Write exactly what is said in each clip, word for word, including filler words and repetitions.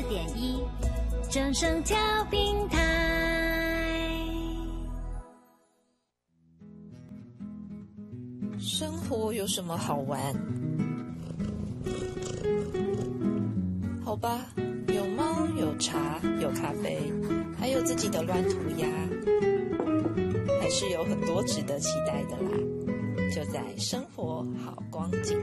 点一，正声调频台。 生活有什么好玩？好吧，有猫，有茶，有咖啡，还有自己的乱涂鸦，还是有很多值得期待的啦。就在生活好光景。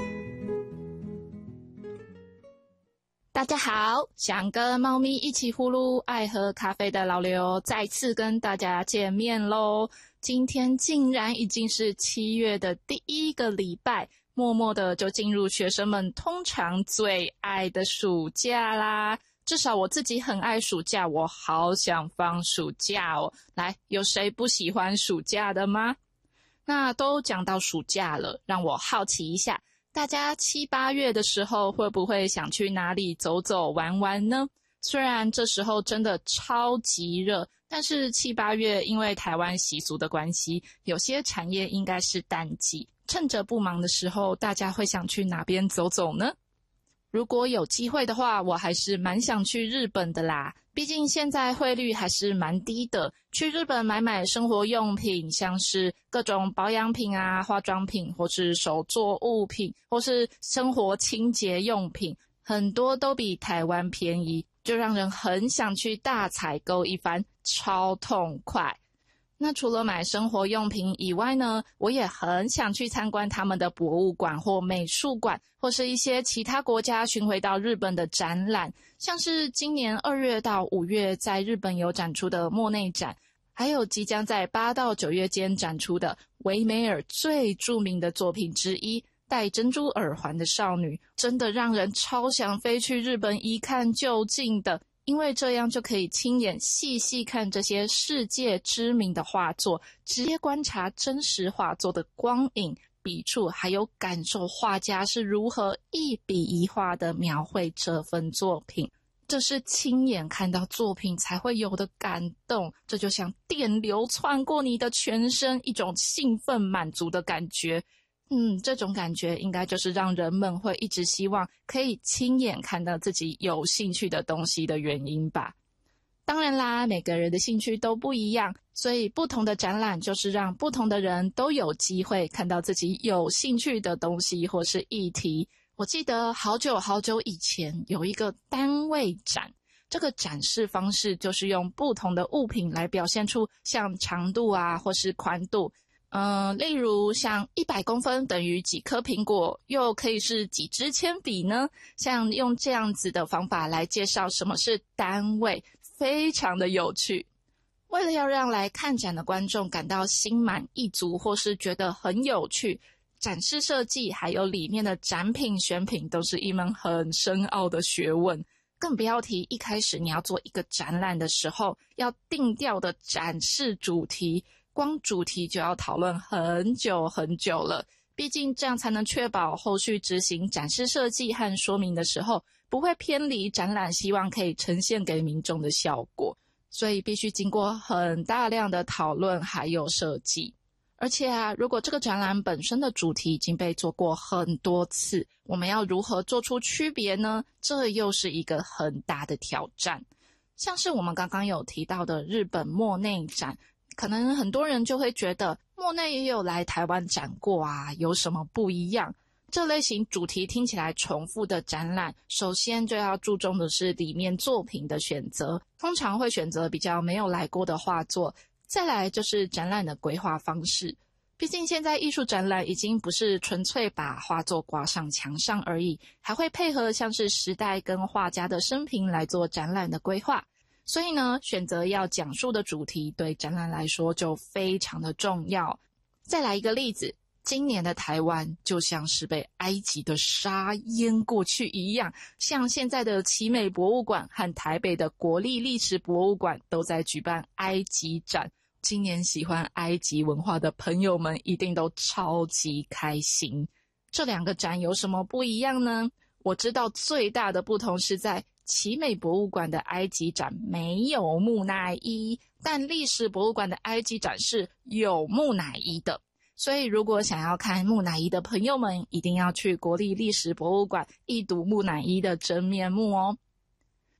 大家好，想跟猫咪一起呼噜爱喝咖啡的老刘再次跟大家见面咯。今天竟然已经是七月的第一个礼拜，默默的就进入学生们通常最爱的暑假啦。至少我自己很爱暑假，我好想放暑假哦。来，有谁不喜欢暑假的吗？那都讲到暑假了，让我好奇一下，大家七八月的时候会不会想去哪里走走玩玩呢？虽然这时候真的超级热，但是七八月因为台湾习俗的关系，有些产业应该是淡季，趁着不忙的时候，大家会想去哪边走走呢？如果有机会的话，我还是蛮想去日本的啦，毕竟现在汇率还是蛮低的，去日本买买生活用品，像是各种保养品啊、化妆品，或是手作物品，或是生活清洁用品，很多都比台湾便宜，就让人很想去大采购一番，超痛快。那除了买生活用品以外呢，我也很想去参观他们的博物馆或美术馆，或是一些其他国家巡回到日本的展览，像是今年二月到五月在日本有展出的莫内展，还有即将在八到九月间展出的维梅尔最著名的作品之一，戴珍珠耳环的少女，真的让人超想飞去日本一看究竟的。因为这样就可以亲眼细细看这些世界知名的画作，直接观察真实画作的光影、笔触，还有感受画家是如何一笔一画的描绘这份作品。这是亲眼看到作品才会有的感动，这就像电流窜过你的全身，一种兴奋满足的感觉。嗯，这种感觉应该就是让人们会一直希望可以亲眼看到自己有兴趣的东西的原因吧。当然啦，每个人的兴趣都不一样，所以不同的展览就是让不同的人都有机会看到自己有兴趣的东西或是议题。我记得好久好久以前有一个单位展，这个展示方式就是用不同的物品来表现出像长度啊或是宽度，嗯、呃，例如像一百公分等于几颗苹果，又可以是几支铅笔呢？像用这样子的方法来介绍什么是单位，非常的有趣。为了要让来看展的观众感到心满意足，或是觉得很有趣，展示设计还有里面的展品选品都是一门很深奥的学问。更不要提一开始你要做一个展览的时候，要定调的展示主题，光主题就要讨论很久很久了，毕竟这样才能确保后续执行展示设计和说明的时候，不会偏离展览希望可以呈现给民众的效果，所以必须经过很大量的讨论还有设计。而且啊，如果这个展览本身的主题已经被做过很多次，我们要如何做出区别呢？这又是一个很大的挑战。像是我们刚刚有提到的日本莫内展，可能很多人就会觉得莫内也有来台湾展过啊，有什么不一样？这类型主题听起来重复的展览，首先就要注重的是里面作品的选择，通常会选择比较没有来过的画作。再来就是展览的规划方式，毕竟现在艺术展览已经不是纯粹把画作挂上墙上而已，还会配合像是时代跟画家的生平来做展览的规划。所以呢，选择要讲述的主题对展览来说就非常的重要。再来一个例子，今年的台湾就像是被埃及的沙淹过去一样，像现在的奇美博物馆和台北的国立历史博物馆都在举办埃及展。今年喜欢埃及文化的朋友们一定都超级开心。这两个展有什么不一样呢？我知道最大的不同是在奇美博物馆的埃及展没有木乃伊，但历史博物馆的埃及展是有木乃伊的。所以如果想要看木乃伊的朋友们，一定要去国立历史博物馆一睹木乃伊的真面目哦。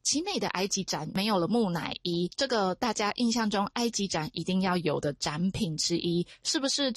奇美的埃及展没有了木乃伊，这个大家印象中埃及展一定要有的展品之一，是不是